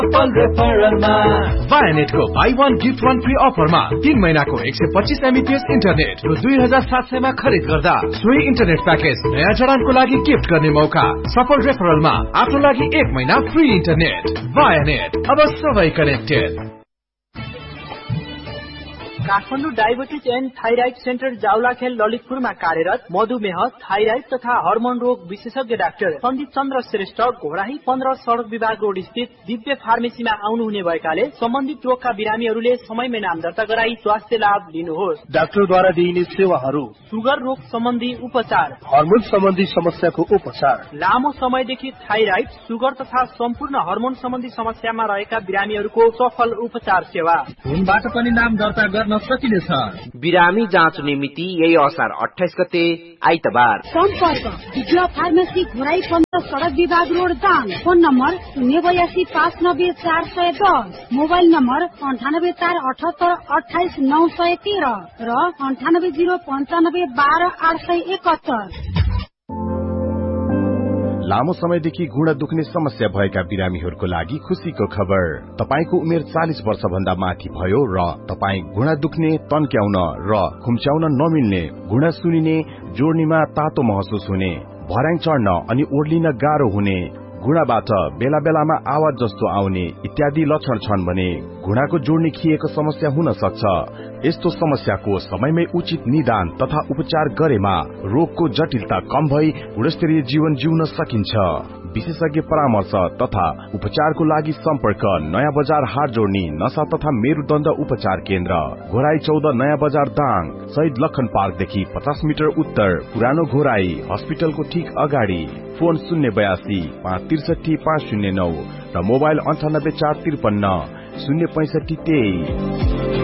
वायानेट को buy one gift one free अफरमा 3 महिनाको 125 MBPS इन्टरनेट रु 2700 मा खरिद गर्दा सोही इन्टरनेट प्याकेज नयाँ जडानको लागि गिफ्ट गर्ने मौका। सफल रेफरलमा आफ्नो लागि 1 महिना फ्री इन्टरनेट। वायानेट, अब सबै connected. Kathmandu diabetes and thyroid centre Jawalakhel ललितपुरमा कार्यरत मधुमेह, थाइराइड तथा हर्मोन रोग विशेषज्ञ डाक्टर सन्दीप चन्द्र श्रेष्ठ घोराही 15 सडक विभाग रोड स्थित दिव्य फार्मेसीमा आउनुहुने भएकाले सम्बन्धित रोगका बिरामीहरूले समयमै नाम दर्ता गराई स्वास्थ्य लाभ लिनुहोस्। डाक्टरद्वारा दिइने सेवाहरू: सुगर रोग सम्बन्धी उपचार, हर्मोन सम्बन्धी समस्याको उपचार, लामो समयदेखि थाइराइड, सुगर तथा सम्पूर्ण हर्मोन सम्बन्धी समस्यामा रहेका बिरामीहरूको सफल उपचार सेवा। फोनबाट पनि नाम दर्ता गर्न सकिनेछ। बिरामी जाँच मिति यही असार 28 गते आइतबार। सम्पर्क दिव्य फार्मेसी घोराई 15 सडक विभाग road Dang. Phone number 082590410, mobile number 9848782913 र 9805912871। लामो समयदेखि घुँडा दुख्ने समस्या भएका बिरामीहरूको लागि खुशीको खबर। तपाईको उमेर 40 वर्ष भन्दा माथि भयो र तपाई घुँडा दुख्ने, तन्क्याउन र खुम्च्याउन नमिल्ने, घुँडा सुनिने, जोड्नीमा तातो महसुस हुने, भर्याङ चढ्न अनि ओर्लिन गाह्रो हुने, घुँडाबाट बेला बेलामा आवाज जस्तो आउने इत्यादि लक्षण छन् भने घुँडाको जोड्नी खिएको समस्या हुन सक्छ। यस्तो समस्याको समयमै उचित निदान तथा उपचार गरेमा रोगको जटिलता कम भई गुणस्तरीय जीवन जिउन सकिन्छ। विशेषज्ञ परामर्श तथा उपचारको लागि सम्पर्क नयाँ बजार हाट जोड्नी नशा तथा मेरुदण्ड उपचार केन्द्र, घोराई 14 नयाँ बजार दाङ, शहीद लखन पार्कदेखि 50 मिटर उत्तर, पुरानो घोराई हस्पिटलको ठीक अगाडि। फोन 082 563 509 र मोबाइल 98453 065 23।